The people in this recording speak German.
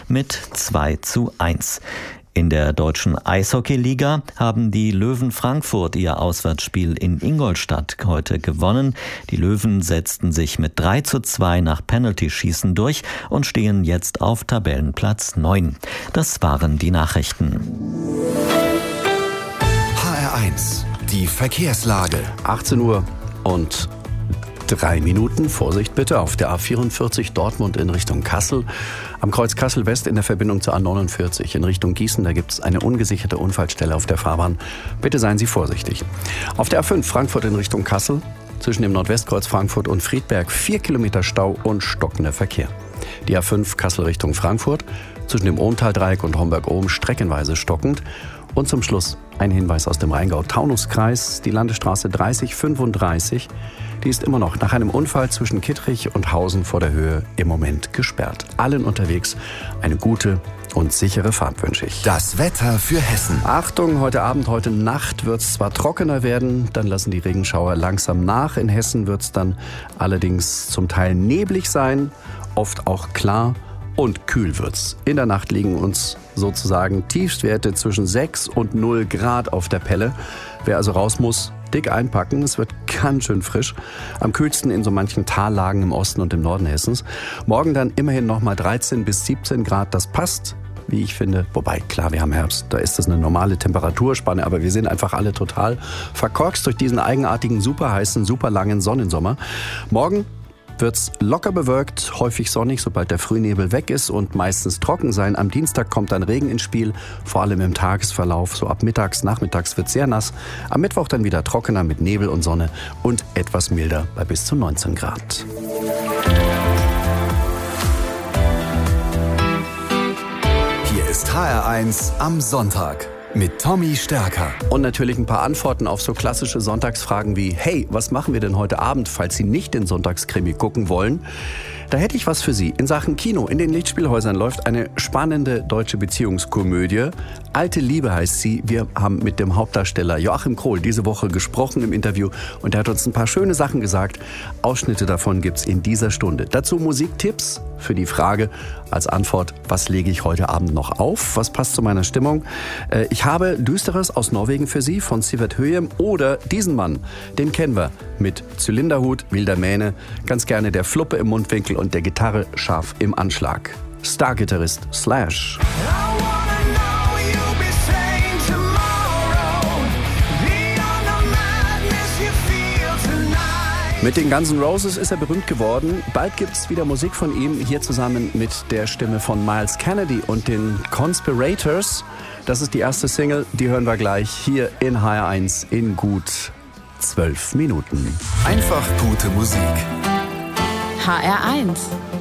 mit 2:1. In der deutschen Eishockeyliga haben die Löwen Frankfurt ihr Auswärtsspiel in Ingolstadt heute gewonnen. Die Löwen setzten sich mit 3:2 nach Penaltyschießen durch und stehen jetzt auf Tabellenplatz 9. Das waren die Nachrichten. HR1, die Verkehrslage. 18 Uhr und 3 Minuten. Vorsicht bitte auf der A44 Dortmund in Richtung Kassel. Am Kreuz Kassel-West in der Verbindung zur A49 in Richtung Gießen. Da gibt es eine ungesicherte Unfallstelle auf der Fahrbahn. Bitte seien Sie vorsichtig. Auf der A5 Frankfurt in Richtung Kassel. Zwischen dem Nordwestkreuz Frankfurt und Friedberg 4 Kilometer Stau und stockender Verkehr. Die A5 Kassel Richtung Frankfurt. Zwischen dem Ohmtal-Dreieck und Homberg-Ohm streckenweise stockend. Und zum Schluss ein Hinweis aus dem Rheingau-Taunus-Kreis. Die Landesstraße 3035, die ist immer noch nach einem Unfall zwischen Kittrich und Hausen vor der Höhe im Moment gesperrt. Allen unterwegs eine gute und sichere Fahrt wünsche ich. Das Wetter für Hessen. Achtung, heute Abend, heute Nacht wird es zwar trockener werden, dann lassen die Regenschauer langsam nach. In Hessen wird es dann allerdings zum Teil neblig sein, oft auch klar. Und kühl wird's. In der Nacht liegen uns sozusagen Tiefstwerte zwischen 6 und 0 Grad auf der Pelle. Wer also raus muss, dick einpacken. Es wird ganz schön frisch. Am kühlsten in so manchen Tallagen im Osten und im Norden Hessens. Morgen dann immerhin nochmal 13 bis 17 Grad. Das passt, wie ich finde. Wobei, klar, wir haben Herbst. Da ist das eine normale Temperaturspanne. Aber wir sind einfach alle total verkorkst durch diesen eigenartigen, super heißen, super langen Sonnensommer. Morgen wird's locker bewölkt, häufig sonnig, sobald der Frühnebel weg ist und meistens trocken sein. Am Dienstag kommt dann Regen ins Spiel, vor allem im Tagesverlauf. So ab mittags, nachmittags wird's sehr nass. Am Mittwoch dann wieder trockener mit Nebel und Sonne und etwas milder bei bis zu 19 Grad. Hier ist HR1 am Sonntag mit Tommy Stärker. Und natürlich ein paar Antworten auf so klassische Sonntagsfragen wie: Hey, was machen wir denn heute Abend, falls Sie nicht den Sonntagskrimi gucken wollen? Da hätte ich was für Sie. In Sachen Kino, in den Lichtspielhäusern läuft eine spannende deutsche Beziehungskomödie. Alte Liebe heißt sie. Wir haben mit dem Hauptdarsteller Joachim Krohl diese Woche gesprochen im Interview und er hat uns ein paar schöne Sachen gesagt. Ausschnitte davon gibt's in dieser Stunde. Dazu Musiktipps für die Frage als Antwort: Was lege ich heute Abend noch auf? Was passt zu meiner Stimmung? Ich habe Düsteres aus Norwegen für Sie von Sivert Høyem oder diesen Mann, den kennen wir mit Zylinderhut, wilder Mähne, ganz gerne der Fluppe im Mundwinkel und der Gitarre scharf im Anschlag. Stargitarrist Slash. Mit den Guns N' Roses ist er berühmt geworden. Bald gibt's wieder Musik von ihm, hier zusammen mit der Stimme von Miles Kennedy und den Conspirators. Das ist die erste Single, die hören wir gleich hier in HR1 in gut 12 Minuten. Einfach gute Musik. HR1